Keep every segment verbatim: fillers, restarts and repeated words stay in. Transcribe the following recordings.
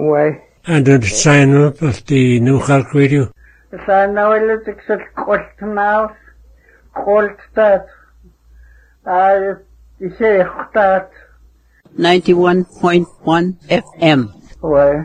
Why? And the sign up of the New Chalk Radio. The sign now is the colt now, colt that. I say that. ninety-one point one F M. Why?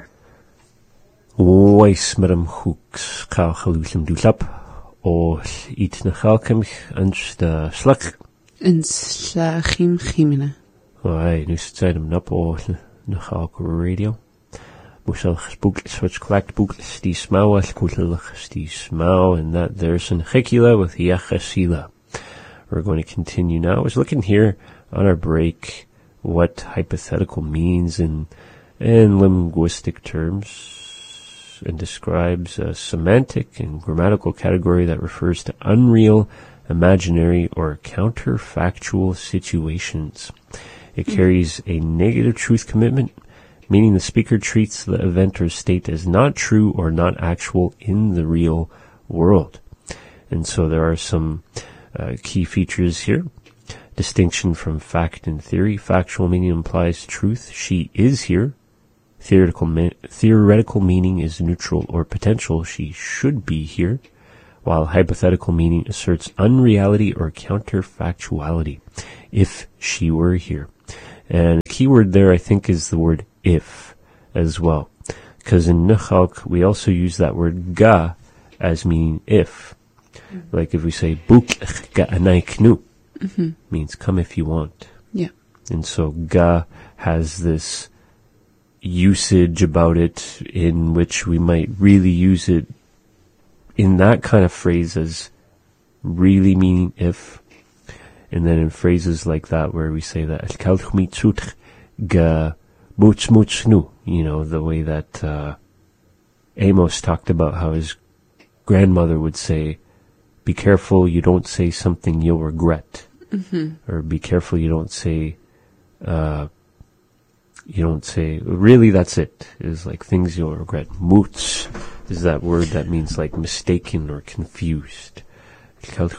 Oes met hem hoeks kaal geluidem doelap. O iets na chalkemich en de slak. En slachim chimina. Oei, nu zit hem nap o na chalk radio. Moesel gespooked switch clacked book die smau as kutelig die smau and that there's an chikila with yachasila. We're going to continue now. I was looking here on our break what hypothetical means in in linguistic terms, and describes a semantic and grammatical category that refers to unreal, imaginary, or counterfactual situations. It carries a negative truth commitment, meaning the speaker treats the event or state as not true or not actual in the real world. And so there are some uh, key features here. Distinction from fact and theory. Factual meaning implies truth. She is here. Theoretical, me- theoretical meaning is neutral or potential. She should be here. While hypothetical meaning asserts unreality or counterfactuality. If she were here. And the key word there, I think, is the word if as well. Because in Nuchalk, we also use that word ga as meaning if. Mm-hmm. Like if we say, Buk ga anai knu, mm-hmm. means come if you want. Yeah. And so ga has this usage about it in which we might really use it in that kind of phrase as really meaning if. And then in phrases like that where we say that ga much much nu, you know, the way that uh, Amos talked about how his grandmother would say, be careful you don't say something you'll regret. Mm-hmm. Or be careful you don't say uh you don't say, really that's it, is like things you'll regret. Muts is that word that means like mistaken or confused. So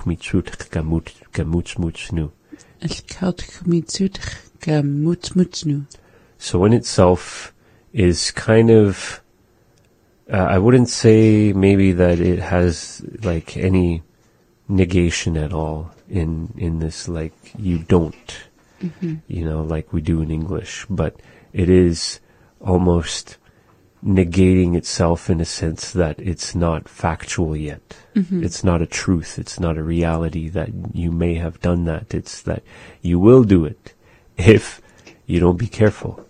in itself is kind of, uh, I wouldn't say maybe that it has like any negation at all in, in this, like you don't, mm-hmm. you know, like we do in English, but it is almost negating itself in a sense that it's not factual yet. Mm-hmm. It's not a truth. It's not a reality that you may have done that. It's that you will do it if you don't be careful.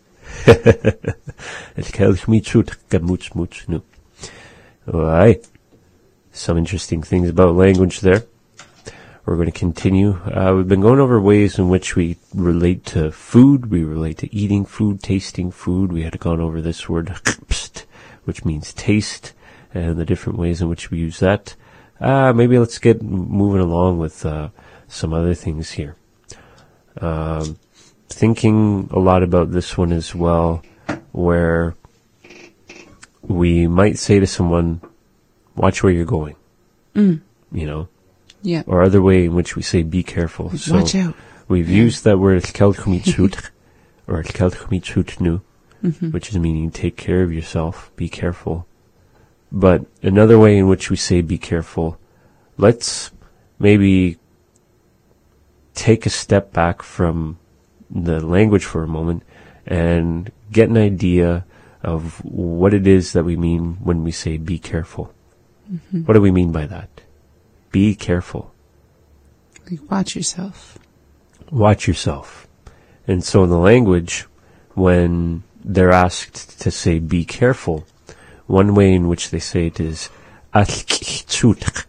Alright. Some interesting things about language there. We're going to continue. Uh, we've been going over ways in which we relate to food. We relate to eating food, tasting food. We had gone over this word, which means taste, and the different ways in which we use that. Uh, maybe let's get moving along with uh, some other things here. Um, thinking a lot about this one as well, where we might say to someone, watch where you're going. Mm. You know? Yeah. Or other way in which we say be careful. Watch so out. We've yeah. used that word or mm-hmm. which is meaning take care of yourself, be careful. But another way in which we say be careful, let's maybe take a step back from the language for a moment and get an idea of what it is that we mean when we say be careful. Mm-hmm. What do we mean by that? Be careful. Like watch yourself. Watch yourself. And so in the language, when they're asked to say be careful, one way in which they say it is al-k'itsut,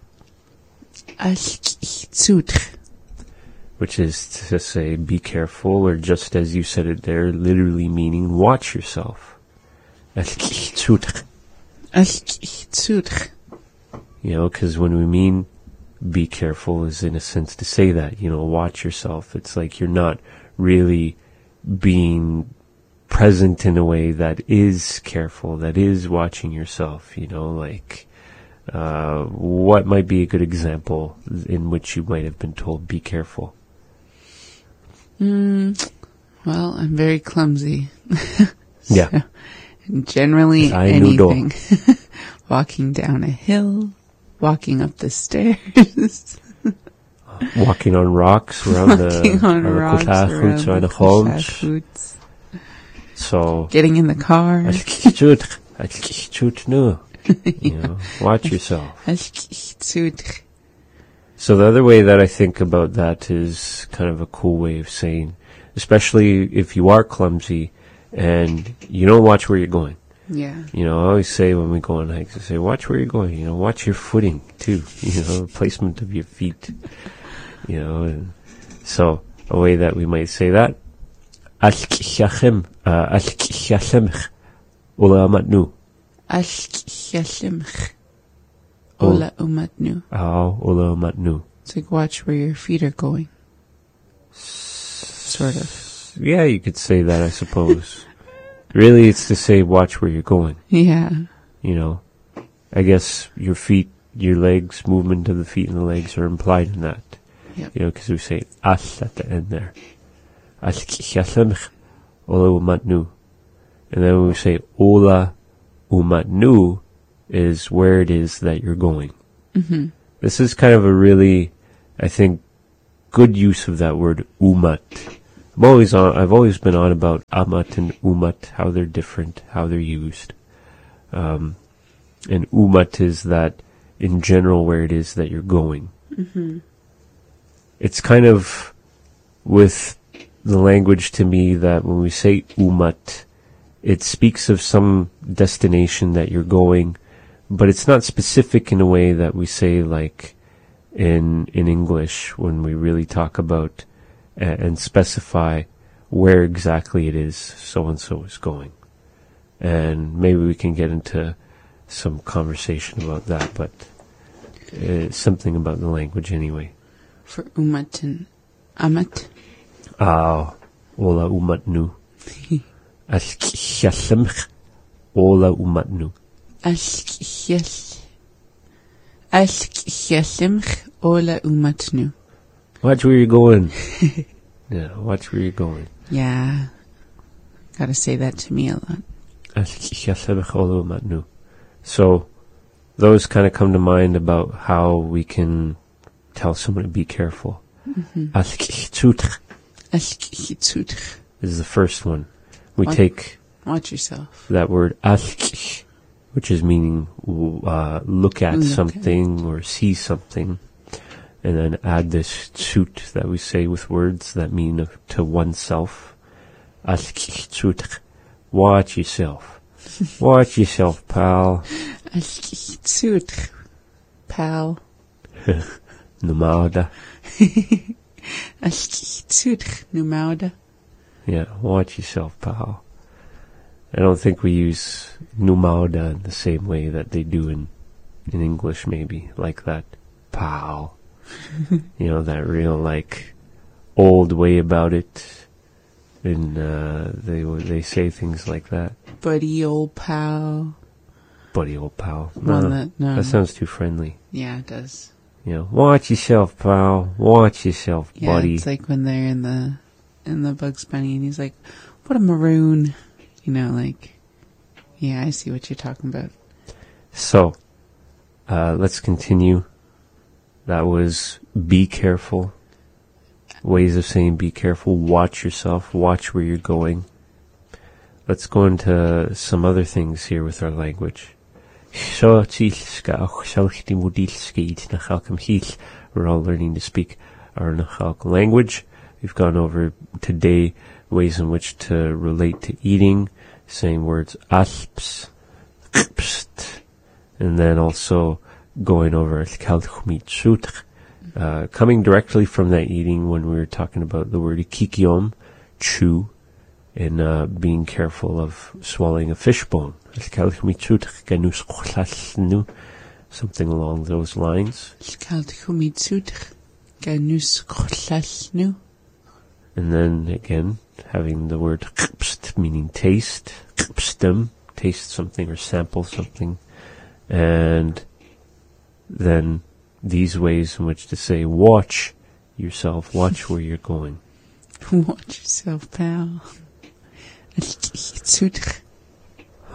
which is to say be careful, or just as you said it there, literally meaning watch yourself. Al-k'itsut. Al-k'itsut. You know, because when we mean be careful is in a sense to say that, you know, watch yourself. It's like you're not really being present in a way that is careful, that is watching yourself, you know, like, uh, what might be a good example in which you might have been told be careful? Mm, well, I'm very clumsy. Yeah. So, Generally I knew anything. Walking down a hill, walking up the stairs. Walking on rocks around walking the on rocks around around the the homes. Kushahoots. So Getting in the car. you know, watch yourself. So So the other way that I think about that is kind of a cool way of saying, especially if you are clumsy and you don't watch where you're going. yeah. You know, I always say when we go on hikes, I say, watch where you're going. You know, watch your footing too. You know, the placement of your feet. You know, and so a way that we might say that, Al-Kishachem, Al-Kishachemch, Ola Amatnu. Al-Kishachemch, Ola Umatnu. Oh, Ola Amatnu. It's like watch where your feet are going. Sort of. Yeah, you could say that, I suppose. Really, it's to say watch where you're going. Yeah. You know, I guess your feet, your legs, movement of the feet and the legs are implied in that. Yep. You know, because we say as at the end there. Al-Kishachemch, Ola Umatnu. And then when we say Ola Umatnu is where it is that you're going. Mm-hmm. This is kind of a really, I think, good use of that word umat. I'm always on, I've always been on about amat and umat, how they're different, how they're used. Um, and umat is that, in general, where it is that you're going. Mm-hmm. It's kind of with the language to me that when we say umat, it speaks of some destination that you're going, but it's not specific in a way that we say like in in English when we really talk about uh, and specify where exactly it is so-and-so is going. And maybe we can get into some conversation about that, but uh, something about the language anyway. For umat and amat. Ah, Ola Umatnu. Al-Kishachemch, Ola Umatnu. Al-Kishach. Al-Kishachemch, Ola Umatnu. Watch where you're going. Yeah, watch where you're going. Yeah. Gotta say that to me a lot. Al-Kishachemch, Ola Umatnu. So, those kind of come to mind about how we can tell someone to be careful. Al-Kishachutch Al-Kishachutch. is the first one. We Watch- take Watch yourself. that word al-kish, which is meaning uh, look at Look something or see something, and then add this tsut that we say with words that mean of- to oneself. Al-kish tsut. Watch yourself. Watch yourself, pal. Al-Kishachutch. Pal. Numauda. Al-Kishachutch. Numauda. Yeah, watch yourself, pal. I don't think we use numauda in the same way that they do in, in English, maybe, like that, pal. You know, that real, like, old way about it. And uh, they they say things like that. Buddy old pal. Buddy, old pal. One No, that, no. that sounds too friendly. Yeah, it does. You know, watch yourself, pal. Watch yourself, Yeah, buddy. it's like when they're in the in the Bugs Bunny and he's like, what a maroon. You know, like, yeah, I see what you're talking about. So, uh, let's continue. That was be careful. Ways of saying be careful. Watch yourself. Watch where you're going. Let's go into some other things here with our language. We're all learning to speak our Nachalk language. We've gone over today ways in which to relate to eating, saying words asps, kpst, and then also going over uh, coming directly from that eating when we were talking about the word kikiom, chew, and uh, being careful of swallowing a fish bone. Something along those lines. And then again, having the word kpst, meaning taste, kpstem, taste something or sample something. And then these ways in which to say watch yourself, watch where you're going. Watch yourself, pal.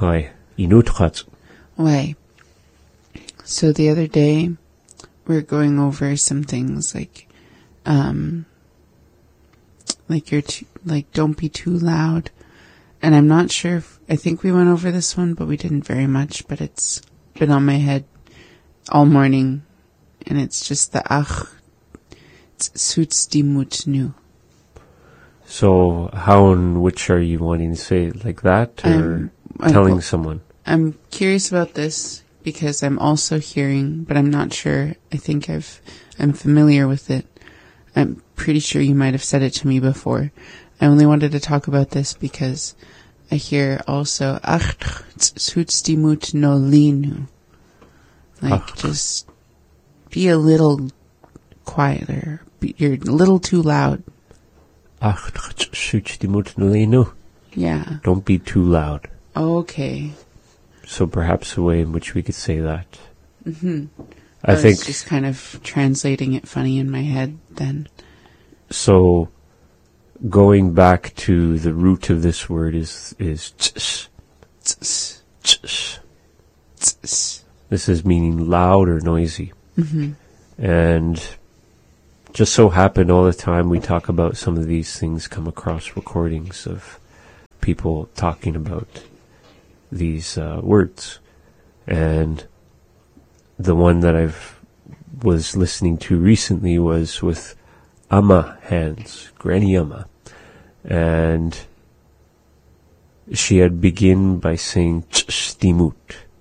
Hoi, inutgat. Why? So the other day, we were going over some things like, um, like you're too, like don't be too loud. And I'm not sure if, I think we went over this one, but we didn't very much, but it's been on my head all morning. And it's just the ach, suits die moed nu. So how and which are you wanting to say it, like that, or I'm, telling I'm, someone? I'm curious about this because I'm also hearing, but I'm not sure. I think I've, I'm familiar with it. I'm pretty sure you might have said it to me before. I only wanted to talk about this because I hear also, ach, suits die moed no linu. Like, Ach. just be a little quieter. Be, you're a little too loud. Ach, shoot die moed no lenu. Yeah. Don't be too loud. Okay. So perhaps a way in which we could say that. Mm-hmm. I, I think was just kind of translating it funny in my head then. so. Going back to the root of this word is is tss, Tss, tss. tss. This is meaning loud or noisy. Mm-hmm. And just so happen all the time we talk about some of these things, come across recordings of people talking about these uh, words. And the one that I've was listening to recently was with Amma hands, Granny Amma. And she had begin by saying stimut.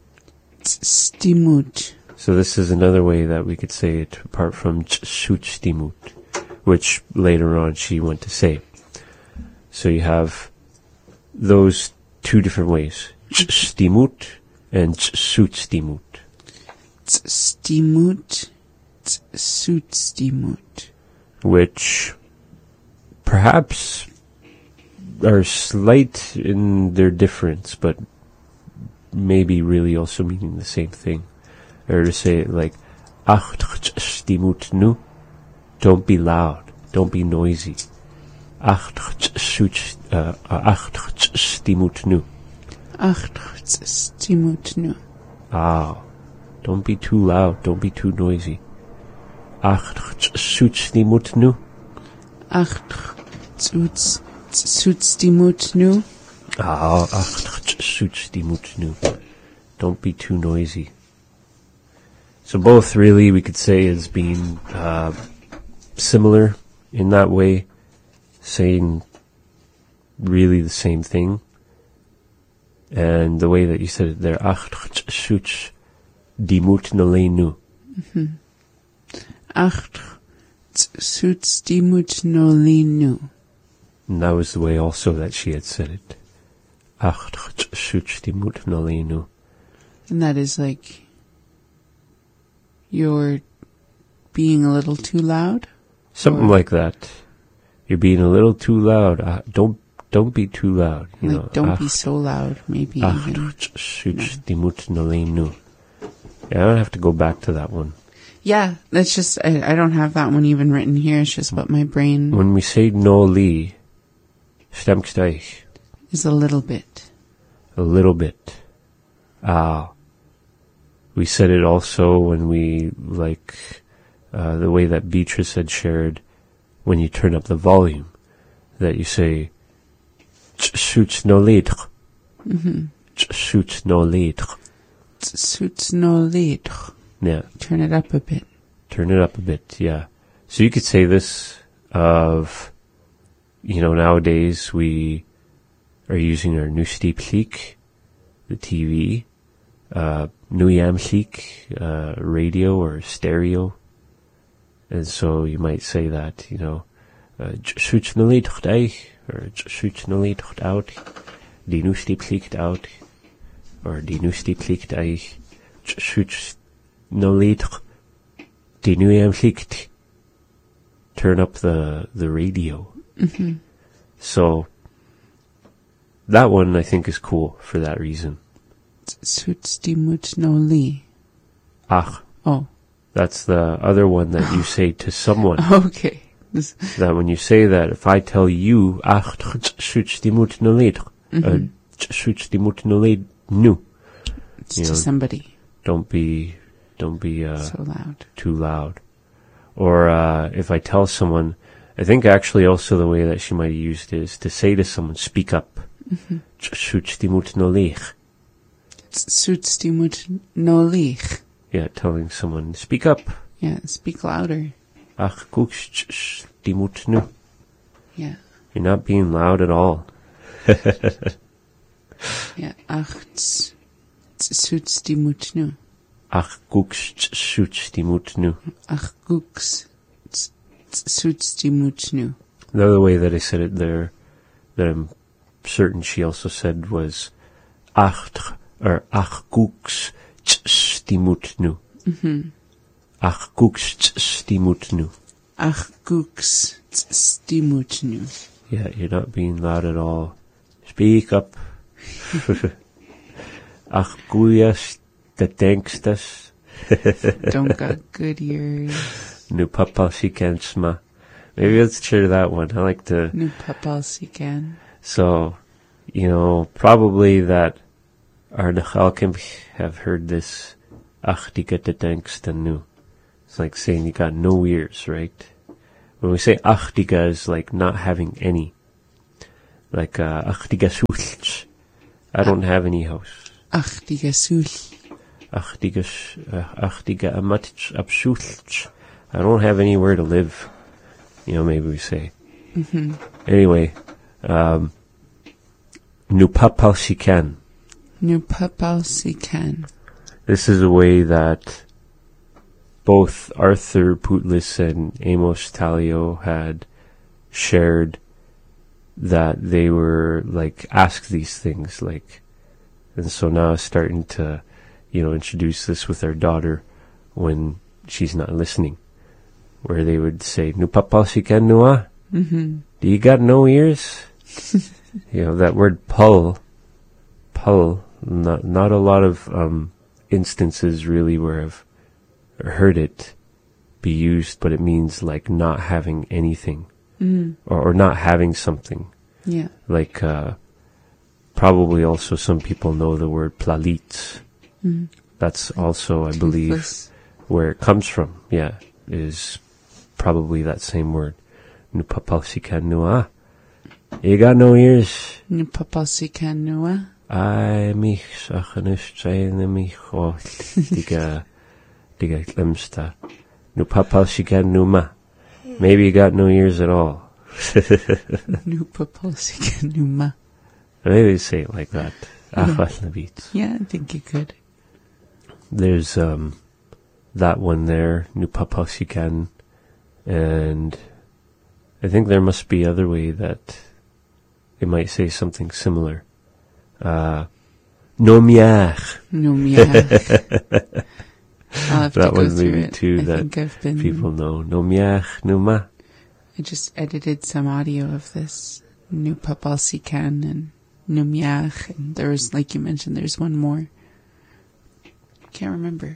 Stimut. So this is another way that we could say it, apart from shoot stimut, which later on she went to say. So you have those two different ways, stimut and shoot stimut. Stimut. Suit stimut. Which perhaps are slight in their difference, but maybe really also meaning the same thing. Or to say it like, ach stimut nu, don't be loud, don't be noisy. Ach stimut nu. Ach, stimut nu. Ah, don't be too loud, don't be too noisy. Ach stimut nu. Ach, suits stimut nu. Ah, ach stimut nu. Don't be too noisy. So both really we could say as being uh, similar in that way, saying really the same thing. And the way that you said it there, ach shuch dimut nolenu. Ach, suits dimut nolinu. And that was the way also that she had said it. Ach shuch dimut nolenu. And that is like, you're being a little too loud? Something Or- like that. You're being a little too loud. Uh, don't don't be too loud. You Like, know. don't Ach, be so loud, maybe ach even. shuch dimut nolenu. Yeah, I don't have to go back to that one. Yeah, that's just, I, I don't have that one even written here. It's just what my brain When we say no li, stemmt gleich. is a little bit. A little bit. Ah. We said it also when we, like, uh, the way that Beatrice had shared, when you turn up the volume, that you say, shoots no litre. Mm-hmm. Shoots no litre. Suits no litre. Yeah. Turn it up a bit. Turn it up a bit, yeah. So you could say this of, you know, nowadays we are using our Nusti Plik, the T V, uh, Nuyam Plik, uh, radio or stereo. And so you might say that, you know, Shuch no licht eich, or Shuch no licht out, die Nusti Plikt out, or die Nusti Plikt eich, Shuch no licht, die Nuyam Plikt. Turn up the, the radio. Mm-hmm. So, that one I think is cool for that reason. Suits dimut no li. Ach, Oh, that's the other one that you say to someone. okay. This, That when you say that, if I tell you, ach, shuch die moet no leed, Mhm. shuch die moet no leed, nu. It's You to know, somebody. Don't be, don't be, uh, So loud. too loud. Or, uh, if I tell someone, I think actually also the way that she might have used it is to say to someone, speak up. Suits die moet no leeg. Suits die moet no leeg. Yeah, telling someone, speak up. Yeah, speak louder. Ach, koeks, die moet nu. Yeah. You're not being loud at all. Yeah. Ach, tss, tss, suits die moet nu. Ach, koeks, suits die moet nu. Ach, koeks, tss, tss, suits die moet nu. The other way that I said it there, that I'm certain she also said was, ach, or ach, koeks, die moet nu. Mm-hmm. Ach, koeks, die moet nu. Ach, koeks, tss, die moet nu. Yeah, you're not being loud at all. Speak up. Ach, goeies, de denksters. Don't got good ears. Nu papa si kensma. Maybe let's share that one. I like to. Nu papals you can. So, you know, probably that our Nachalkim have heard this. Ach, die get de denksten nu. It's like saying you got no ears, right? When we say achtiga is like not having any. Like, uh, achtiga sulch. I don't have any house. Ach, die gesul. Achtiga, uh, achtiga amatch absulch. I don't have anywhere to live. You know, maybe we say. Mm-hmm. Anyway, um, nu papal si can. Nu papals you can. This is a way that both Arthur Putlis and Amos Talio had shared that they were like asked these things, like, and so now starting to, you know, introduce this with our daughter when she's not listening, where they would say, "Nu papa si can nua? Mm-hmm. Do you got no ears?" You know, that word pull, pull, not, not a lot of, um, instances really where I've heard it be used, but it means like not having anything, Mm. or, or not having something. Yeah. Like, uh, probably also some people know the word plalit. Mm. That's also, I believe, Toothless. where it comes from. Yeah, is probably that same word. Nu papal si can nua. You got no ears. Nu papals you can nua. Ai mich sachanis traine mich o diga diga glimsta. Nu papal si can numa. Maybe you got no ears at all. Nu papals you can numa. Maybe say it like that. Yeah. Achas nabit. Yeah, I think you could. There's um that one there, nu papal si can, and I think there must be other way that it might say something similar. Uh, no miach. No miach. I'll have to That go one through maybe it. too I that think I've been. people know. No miach, no ma. I just edited some audio of this. Nu papals you can and nu miach, and there was, like you mentioned, there's one more. Can't remember.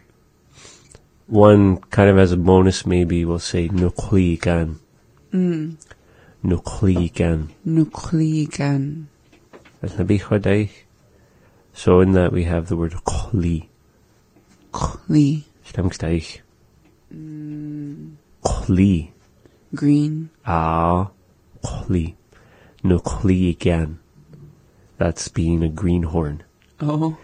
One kind of as a bonus maybe we'll say nukligan. Mm. Nukligan. Nukligan. So in that we have the word kli. Kli. Stamgsteich. Mm. Kli. Green. Ah, kli. Nukligan. That's being a greenhorn. Oh.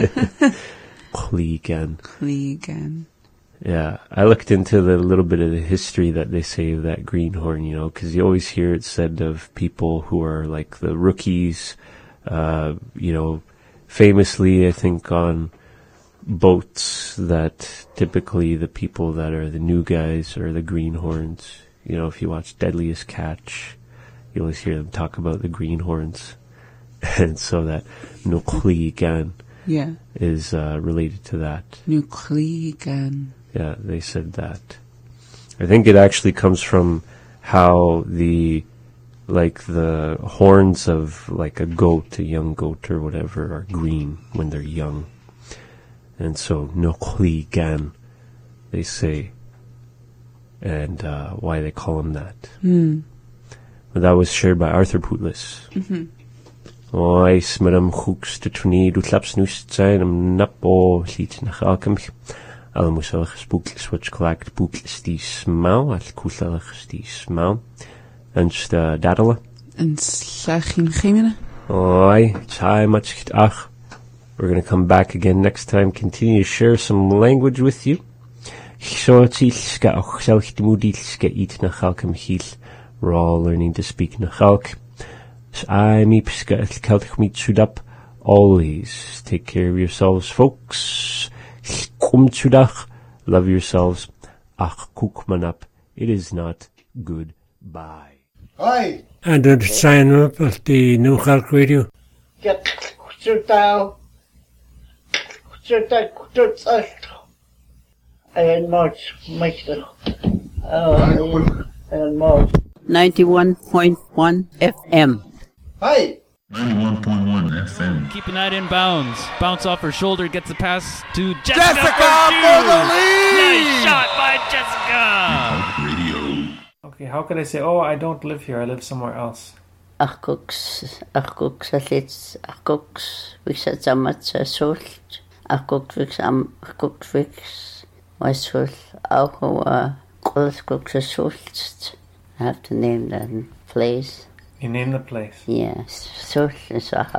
Kligan. Kligan. Yeah, I looked into the little bit of the history that they say of that greenhorn, you know, because you always hear it said of people who are like the rookies, uh, you know, famously, I think, on boats that typically the people that are the new guys are the greenhorns. You know, if you watch Deadliest Catch, you always hear them talk about the greenhorns. And so that Nukligan Yeah. is uh, related to that. Nukligan. Yeah, they said that. I think it actually comes from how the, like the horns of like a goat, a young goat or whatever, are green when they're young. And so, Nukligan, they say, and uh, why they call them that. Hmm. But that was shared by Arthur Putlis. Mm-hmm. Oes, maar am hoeks de tournee doet laps noes zijn am napo liet nach alkemch. Al moes al gespookles wat klaakt boekles die smau, al koeselig die smau. En sta daddelen. En slagin gemene. Oi, time much ach. We're gonna come back again next time, continue to share some language with you. So tilska och selcht moedilska eat nach alkem heel. We're all learning to speak nach alk. So I meepska el kelch meet sudap. Always take care of yourselves, folks. Kom sudach. Love yourselves. Ach kukmanap. It is not goodbye. Hoi, And the sign up of the New York Radio. get Kutsuta, Kutsuta, Kutsuta, and much, much, uh, and much. ninety-one point one F M. Hi. ninety-one point one F M. Keeping that in bounds. Bounce off her shoulder, gets the pass to Jessica, Jessica for the lead! Nice shot by Jessica! Radio. Okay, how could I say, oh, I don't live here, I live somewhere else? Arcooks, Arcooks, athletes, Arcooks, Wix at Zamat, Salt, Arcooks, Wix, Am, Arcooks, Wix, Westful, Auhoa, Colcooks, Salt. I have to name that place. You name the place. Yes, Salt is